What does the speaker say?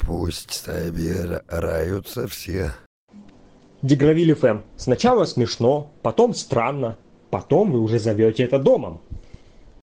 Пусть собираются все. Дегравиль ФМ. Сначала смешно, потом странно, потом вы уже зовете это домом.